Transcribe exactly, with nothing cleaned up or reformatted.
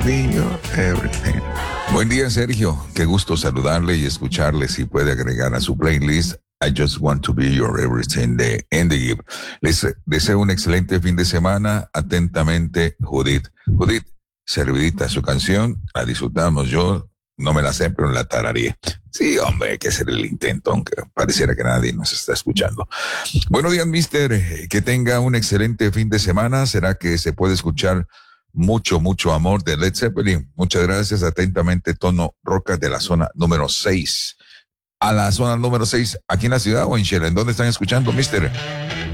Be your everything. Buen día, Sergio. Qué gusto saludarle y escucharle. Si puede agregar a su playlist I Just Want to Be Your Everything de Andy Gibb. Les deseo un excelente fin de semana. Atentamente, Judith. Judith, servidita su canción. La disfrutamos. Yo no me la sé, pero la tararía. Sí, hombre, hay que hacer el intento, aunque pareciera que nadie nos está escuchando. Buenos días, mister. Que tenga un excelente fin de semana. ¿Será que se puede escuchar mucho, mucho amor de Led Zeppelin? Muchas gracias. Atentamente, Tono Roca de la zona número seis. A la zona número seis, aquí en la ciudad o en Shell. ¿En dónde están escuchando, mister?